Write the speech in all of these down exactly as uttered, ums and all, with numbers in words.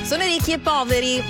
Sono i ricchi e poveri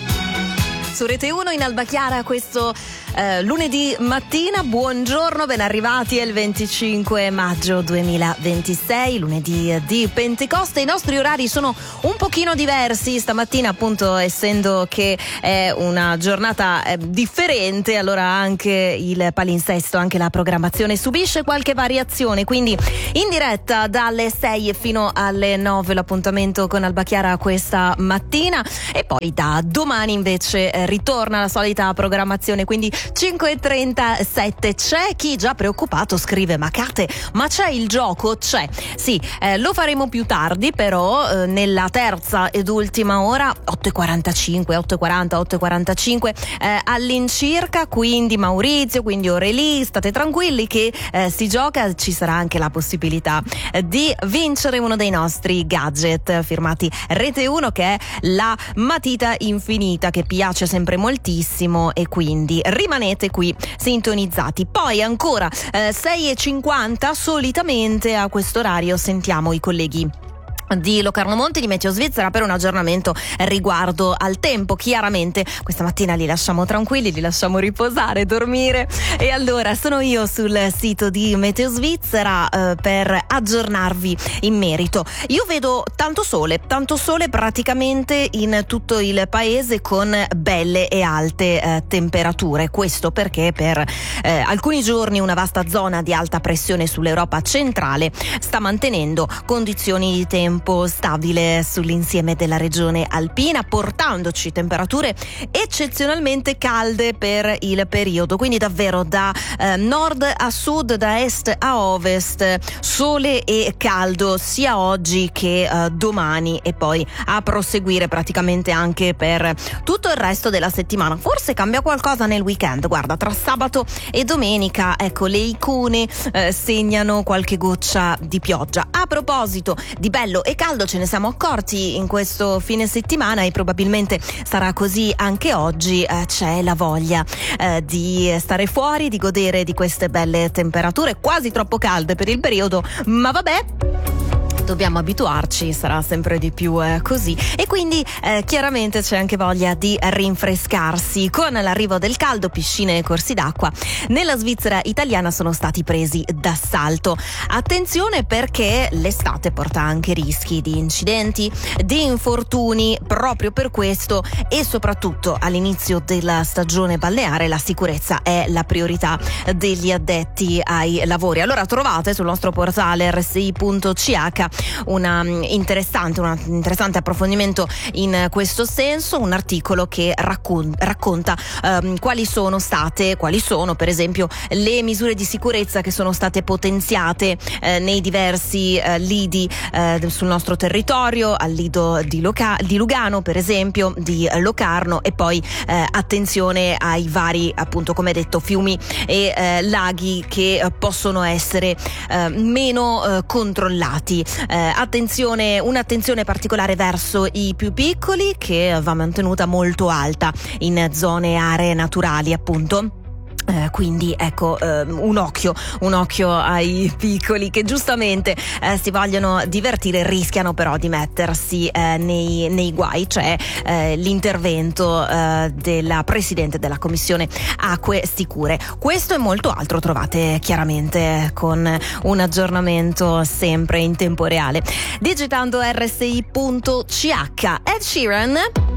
su Rete uno in Alba Chiara questo eh, lunedì mattina. Buongiorno, ben arrivati, è il venticinque maggio duemilaventisei, lunedì di Pentecoste. I nostri orari sono un pochino diversi stamattina, appunto, essendo che è una giornata eh, differente, allora anche il palinsesto, anche la programmazione subisce qualche variazione, quindi in diretta dalle sei fino alle nove l'appuntamento con Alba Chiara questa mattina, e poi da domani invece eh, ritorna la solita programmazione, quindi cinque e trentasette. C'è chi già preoccupato scrive: ma Cate, ma c'è il gioco? C'è, sì, eh, lo faremo più tardi, però eh, nella terza ed ultima ora, otto e quarantacinque, otto e quaranta, otto e quarantacinque eh, all'incirca, quindi Maurizio, quindi Aurelie, state tranquilli che eh, si gioca, ci sarà anche la possibilità eh, di vincere uno dei nostri gadget firmati Rete uno, che è la matita infinita, che piace sempre moltissimo, e quindi rimanete qui sintonizzati. Poi ancora eh, sei e cinquanta, solitamente a quest'orario sentiamo i colleghi di Locarno Monti di Meteo Svizzera per un aggiornamento riguardo al tempo. Chiaramente questa mattina li lasciamo tranquilli, li lasciamo riposare, dormire, e allora sono io sul sito di Meteo Svizzera eh, per aggiornarvi in merito. Io vedo tanto sole, tanto sole praticamente in tutto il paese, con belle e alte eh, temperature. Questo perché per eh, alcuni giorni una vasta zona di alta pressione sull'Europa centrale sta mantenendo condizioni di tempo stabile sull'insieme della regione alpina, portandoci temperature eccezionalmente calde per il periodo, quindi davvero da eh, nord a sud, da est a ovest, sole e caldo sia oggi che eh, domani, e poi a proseguire praticamente anche per tutto il resto della settimana. Forse cambia qualcosa nel weekend, guarda, tra sabato e domenica, ecco, le icone eh, segnano qualche goccia di pioggia. A proposito di bello e caldo, ce ne siamo accorti in questo fine settimana, e probabilmente sarà così anche oggi. Eh, c'è la voglia eh, di stare fuori, di godere di queste belle temperature, quasi troppo calde per il periodo, ma vabbè, dobbiamo abituarci, sarà sempre di più eh, così, e quindi eh, chiaramente c'è anche voglia di rinfrescarsi. Con l'arrivo del caldo, piscine e corsi d'acqua nella Svizzera italiana sono stati presi d'assalto. Attenzione, perché l'estate porta anche rischi di incidenti, di infortuni. Proprio per questo, e soprattutto all'inizio della stagione balneare, la sicurezza è la priorità degli addetti ai lavori. Allora trovate sul nostro portale erre esse i punto ci acca una interessante, un interessante approfondimento in questo senso, un articolo che raccon- racconta um, quali sono state, quali sono per esempio le misure di sicurezza che sono state potenziate eh, nei diversi eh, lidi eh, sul nostro territorio, al lido di, Loca- di Lugano per esempio, di Locarno, e poi eh, attenzione ai vari, appunto come detto, fiumi e eh, laghi che eh, possono essere eh, meno eh, controllati. Eh, attenzione, un'attenzione particolare verso i più piccoli, che va mantenuta molto alta in zone e aree naturali, appunto. Eh, quindi ecco, eh, un occhio, un occhio ai piccoli che giustamente eh, si vogliono divertire, rischiano però di mettersi eh, nei, nei guai. C'è eh, l'intervento eh, della Presidente della Commissione Acque Sicure. Questo e molto altro trovate chiaramente con un aggiornamento sempre in tempo reale digitando erre esse i punto ci acca. Ed Sheeran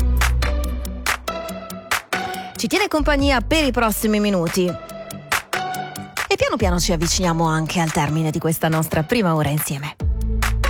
ci tiene compagnia per i prossimi minuti, e piano piano ci avviciniamo anche al termine di questa nostra prima ora insieme.